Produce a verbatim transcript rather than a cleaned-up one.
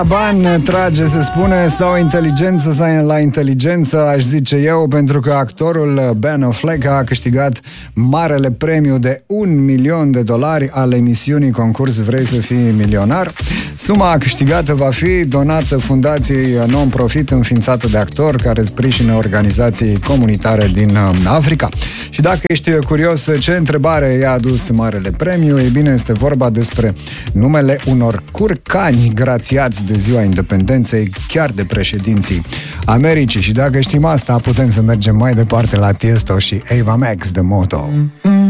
Ban trage, se spune, sau inteligență sau la inteligență, aș zice eu, pentru că actorul Ben Affleck a câștigat marele premiu de un milion de dolari al emisiunii concurs Vrei să fii milionar. Suma câștigată va fi donată fundației non-profit înființată de actor care sprijină organizații comunitare din Africa. Și dacă ești curios ce întrebare i-a adus marele premiu, e bine, este vorba despre numele unor curcani grațiați de ziua independenței, chiar de președinții Americii. Și dacă știm asta, putem să mergem mai departe la Tiesto și Ava Max de Moto.